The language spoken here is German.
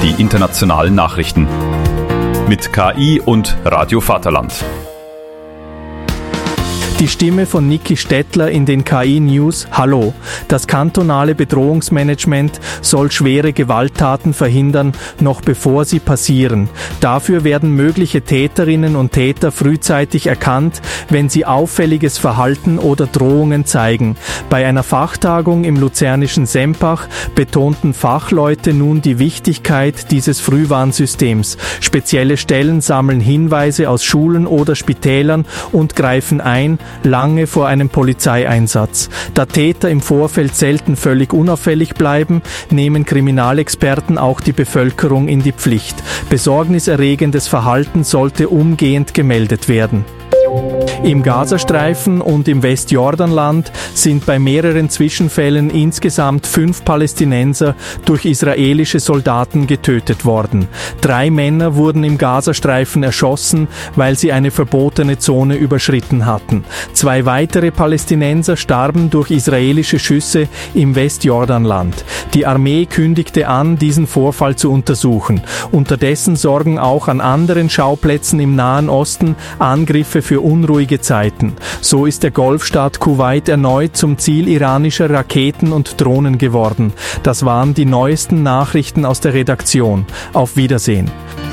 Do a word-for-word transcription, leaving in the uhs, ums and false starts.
die internationalen Nachrichten. Mit K I und Radio Vaterland. Die Stimme von Niki Stettler in den K I-News. Hallo. Das kantonale Bedrohungsmanagement soll schwere Gewalttaten verhindern, noch bevor sie passieren. Dafür werden mögliche Täterinnen und Täter frühzeitig erkannt, wenn sie auffälliges Verhalten oder Drohungen zeigen. Bei einer Fachtagung im luzernischen Sempach betonten Fachleute nun die Wichtigkeit dieses Frühwarnsystems. Spezielle Stellen sammeln Hinweise aus Schulen oder Spitälern und greifen ein, lange vor einem Polizeieinsatz. Da Täter im Vorfeld selten völlig unauffällig bleiben, nehmen Kriminalexperten auch die Bevölkerung in die Pflicht. Besorgniserregendes Verhalten sollte umgehend gemeldet werden. Im Gazastreifen und im Westjordanland sind bei mehreren Zwischenfällen insgesamt fünf Palästinenser durch israelische Soldaten getötet worden. Drei Männer wurden im Gazastreifen erschossen, weil sie eine verbotene Zone überschritten hatten. Zwei weitere Palästinenser starben durch israelische Schüsse im Westjordanland. Die Armee kündigte an, diesen Vorfall zu untersuchen. Unterdessen sorgen auch an anderen Schauplätzen im Nahen Osten Angriffe für unruhige Zeiten. So ist der Golfstaat Kuwait erneut zum Ziel iranischer Raketen und Drohnen geworden. Das waren die neuesten Nachrichten aus der Redaktion. Auf Wiedersehen.